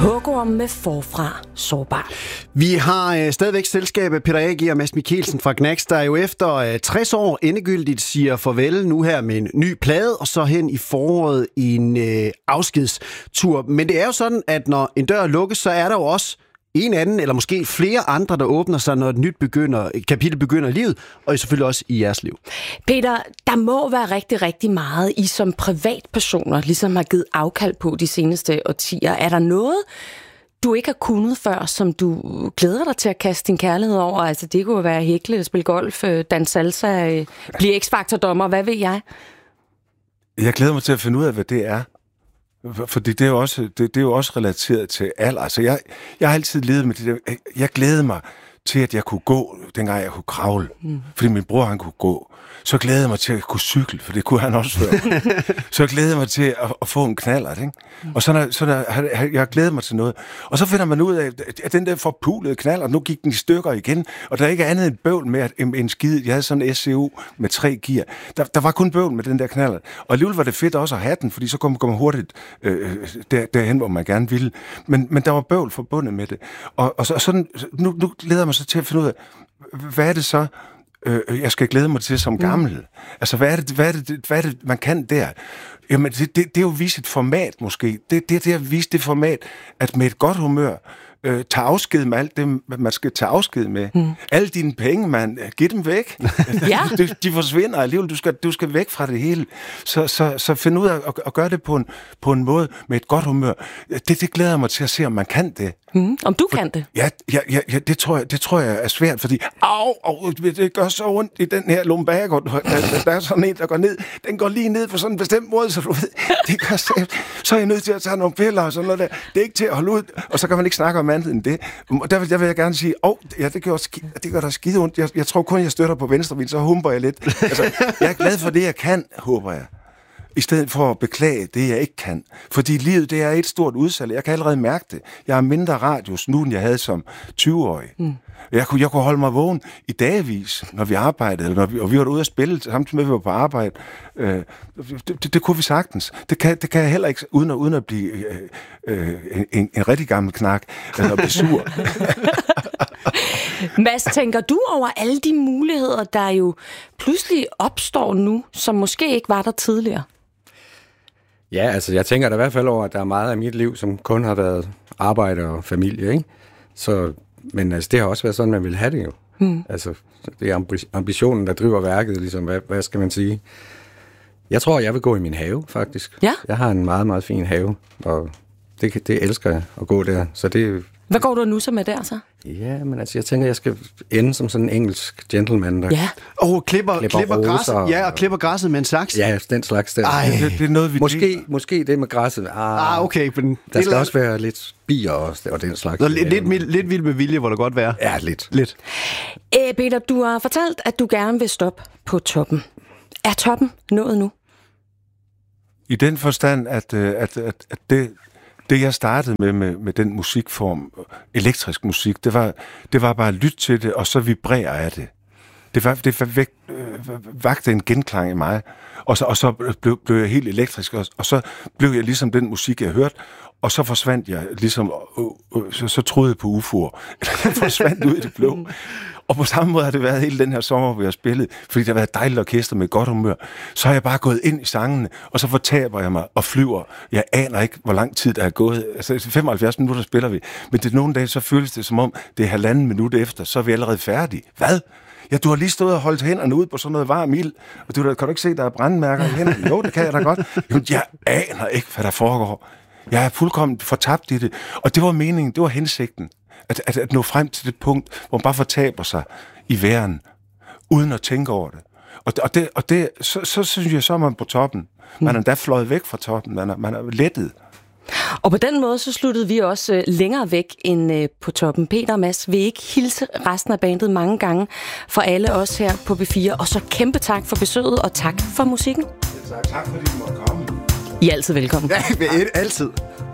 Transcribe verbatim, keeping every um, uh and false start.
Hugorm med Forfra Sårbar. Vi har øh, stadigvæk selskabet Peter A G og Mads Mikkelsen fra Gnags, der jo efter øh, tres år endegyldigt siger farvel nu her med en ny plade, og så hen i foråret i en øh, afskedstur. Men det er jo sådan, at når en dør lukkes, så er der jo også en anden, eller måske flere andre, der åbner sig, når et nyt begynder, et kapitel begynder i livet, og selvfølgelig også i jeres liv. Peter, der må være rigtig, rigtig meget, I som privatpersoner ligesom har givet afkald på de seneste årtier. Er der noget, du ikke har kunnet før, som du glæder dig til at kaste din kærlighed over? Altså, det kunne være hækle, spille golf, danse salsa, blive X-Factor-dommer, hvad ved jeg? Jeg glæder mig til at finde ud af, hvad det er. Fordi det er jo også, det, det er jo også relateret til alder. Altså, jeg, jeg har altid levet med det der. Jeg glædede mig til, at jeg kunne gå, dengang jeg kunne kravle. Mm. Fordi min bror, han kunne gå. Så glædede jeg mig til at kunne cykle, for det kunne han også før. Så jeg glædede mig til at, at få en knallert, ikke? Mm. Og så, når, så når, jeg glædede mig til noget. Og så finder man ud af, at den der forpulede knallert, nu gik den i stykker igen, og der er ikke andet end bøvl med at, en, en skide. Jeg havde sådan en S C U med tre gear. Der, der var kun bøvl med den der knallert. Og alligevel var det fedt også at have den, fordi så kunne man komme hurtigt øh, der, derhen, hvor man gerne ville. Men, men der var bøvl forbundet med det. Og, og så, sådan, nu, nu glæder jeg mig så til at finde ud af, hvad er det så, øh, jeg skal glæde mig til som gammel? Mm. Altså, hvad er, det, hvad, er det, hvad er det, man kan der? Jamen, det, det, det er jo at vise et format, måske. Det, det, det er at vise det format, at med et godt humør, øh, tage afsked med alt det, man skal tage afsked med. Mm. Alle dine penge, man, giv dem væk. Ja. de, de forsvinder alligevel. Du skal, du skal væk fra det hele. Så, så, så find ud af at, at gøre det på en, på en måde med et godt humør. Det, det glæder jeg mig til at se, om man kan det. Mm. Om du For, kan det? Ja, ja, ja, ja det, tror jeg, det tror jeg er svært, fordi au, au, det gør så ondt i den her lumbago. Der, der er sådan en, der går ned. Den går lige ned på sådan en bestemt måde, så du ved, det gør så, så er jeg nødt til at tage nogle piller og sådan noget der. Det er ikke til at holde ud, og så kan man ikke snakke om andet end det. Der vil, der vil jeg gerne sige, åh, oh, ja, det gør, det gør der skide ondt. Jeg, jeg tror kun, jeg støtter på venstrevind, så humper jeg lidt. Altså, jeg er glad for det, jeg kan, håber jeg. I stedet for at beklage det, jeg ikke kan. Fordi livet, det er et stort udsalg. Jeg kan allerede mærke det. Jeg har mindre radius nu, end jeg havde som tyve-årig. Mm. Jeg kunne, jeg kunne holde mig vågen i dagvis, når vi arbejdede, eller når vi, og vi var ude at spille, samtidig med, at vi var på arbejde. Øh, det, det, det kunne vi sagtens. Det kan, det kan jeg heller ikke, uden at, uden at blive øh, øh, en, en rigtig gammel knak, eller blive sur. Mads, tænker du over alle de muligheder, der jo pludselig opstår nu, som måske ikke var der tidligere? Ja, altså jeg tænker da i hvert fald over, at der er meget af mit liv, som kun har været arbejde og familie, ikke? Så, men altså, det har også været sådan, man vil have det jo. Hmm. Altså, det er ambitionen, der driver værket, ligesom, hvad, hvad skal man sige? Jeg tror, jeg vil gå i min have, faktisk. Ja? Jeg har en meget, meget fin have, og det, det elsker jeg at gå der, så det... Hvad går du nu så med der, så? Ja, men altså, jeg tænker, jeg skal ende som sådan en engelsk gentleman, der ja. Og klipper, klipper, klipper græsset. Og, ja, og klipper græsset med en saks. Ja, den slags der. Ej, det, det er noget, vi måske, måske det med græsset. Ah, ah okay. Men der skal også være lidt bier og, og den slags. Nå, lidt, lidt, lidt vild med vilje, hvor det godt være. Ja, lidt. lidt. Æ, Peter, du har fortalt, at du gerne vil stoppe på toppen. Er toppen nået nu? I den forstand, at, at, at, at det... Det, jeg startede med, med, med den musikform, elektrisk musik, det var, det var bare at lytte til det, og så vibrere af det. Det, var, det væk, øh, vagte en genklang i mig, og så, og så blev, blev jeg helt elektrisk, og, og så blev jeg ligesom den musik, jeg hørte, og så forsvandt jeg ligesom, øh, øh, så, så troede jeg på U F O'er. Jeg forsvandt ud i det blå. Og på samme måde har det været hele den her sommer, hvor jeg har spillet, fordi der har været et dejligt orkester med godt humør. Så har jeg bare gået ind i sangene, og så fortaber jeg mig og flyver. Jeg aner ikke, hvor lang tid der er gået. Altså femoghalvfjerds minutter spiller vi. Men det er nogle dage, så føles det som om, det er halvanden minut efter, så er vi allerede færdige. Hvad? Ja, du har lige stået og holdt hænderne ud på sådan noget varm ild, og du kan du ikke se, der er brandmærker i hænderne? Jo, det kan jeg da godt. Jo, jeg aner ikke, hvad der foregår. Jeg er fuldkommen fortabt i det. Og det var meningen, det var hensigten. At, at, at nå frem til det punkt, hvor man bare fortaber sig i væren, uden at tænke over det. Og, og, det, og det, så, så synes jeg, så er man på toppen. Man er endda fløjet væk fra toppen. Man er, man er lettet. Og på den måde, så sluttede vi også længere væk end på toppen. Peter og Mads vil ikke hilse resten af bandet mange gange for alle os her på B fire. Og så kæmpe tak for besøget, og tak for musikken. Ja, tak, tak fordi du måtte komme. I er altid velkommen. Ja, altid.